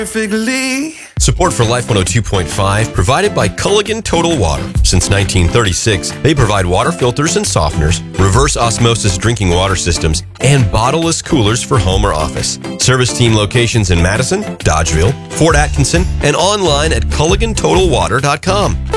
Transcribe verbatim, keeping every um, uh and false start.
Perfectly. Support for Life one oh two point five provided by Culligan Total Water. Since nineteen thirty-six, they provide water filters and softeners, reverse osmosis drinking water systems, and bottleless coolers for home or office. Service team locations in Madison, Dodgeville, Fort Atkinson, and online at culligan total water dot com.